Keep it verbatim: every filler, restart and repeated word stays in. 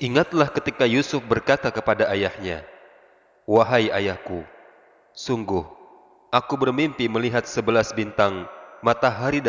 Ingatlah ketika Yusuf berkata kepada ayahnya, "Wahai ayahku, sungguh aku bermimpi melihat sebelas bintang, matahari